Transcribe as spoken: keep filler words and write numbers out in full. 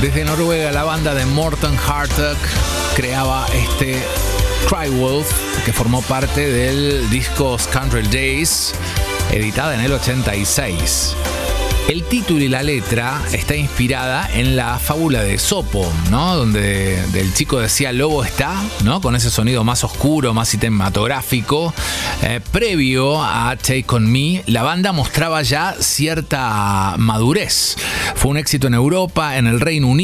Desde Noruega, la banda de Morten Harket creaba este Cry Wolf, que formó parte del disco Scoundrel Days, editada en el ochenta y seis. El título y la letra está inspirada en la fábula de Esopo, ¿no? Donde el chico decía lobo está, ¿no? Con ese sonido más oscuro, más cinematográfico. Eh, previo a Take On Me, la banda mostraba ya cierta madurez. Fue un éxito en Europa, en el Reino Unido.